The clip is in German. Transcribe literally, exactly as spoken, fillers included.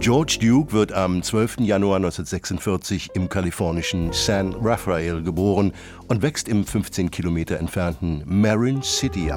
George Duke wird am zwölften Januar neunzehnhundertsechsundvierzig im kalifornischen San Rafael geboren und wächst im fünfzehn Kilometer entfernten Marin City